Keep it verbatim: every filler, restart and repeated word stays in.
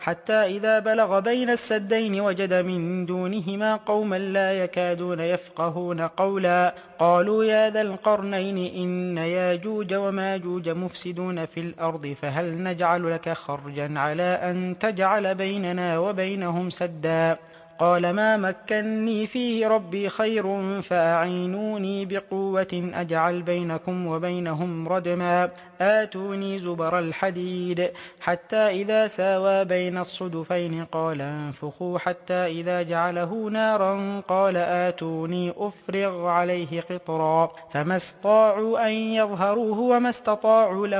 حتى إذا بلغ بين السدين وجد من دونهما قوما لا يكادون يفقهون قولا قالوا يا ذا القرنين إن ياجوج وماجوج مفسدون في الأرض فهل نجعل لك خرجا على أن تجعل بيننا وبينهم سدا قال ما مكني فيه ربي خير فأعينوني بقوة أجعل بينكم وبينهم ردما آتوني زبر الحديد حتى إذا ساوى بين الصدفين قال انفخوا حتى إذا جعله نارا قال آتوني أفرغ عليه قطرا فما استطاعوا أن يظهروه وما استطاعوا له